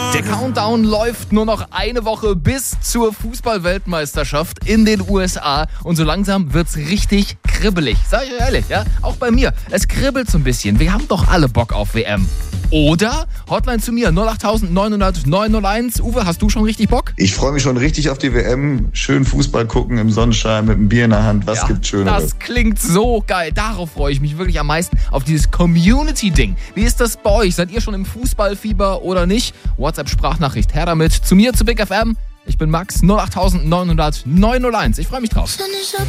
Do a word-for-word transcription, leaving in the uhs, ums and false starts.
Der Countdown läuft, nur noch eine Woche bis zur Fußball-Weltmeisterschaft in den U S A und so langsam wird's richtig kribbelig. Sag ich ehrlich, ja? Auch bei mir. Es kribbelt so ein bisschen. Wir haben doch alle Bock auf W M. Oder Hotline zu mir null acht neun null null neun null eins. Uwe, hast du schon richtig Bock? Ich freue mich schon richtig auf die W M. Schön Fußball gucken im Sonnenschein mit einem Bier in der Hand. Was ja, gibt's Schöneres? Das klingt so geil. Darauf freue ich mich wirklich am meisten, auf dieses Community-Ding. Wie ist das bei euch? Seid ihr schon im Fußballfieber oder nicht? WhatsApp-Sprachnachricht, her damit. Zu mir, zu Big F M. Ich bin Max, null acht neun null null neun null eins. Ich freue mich drauf.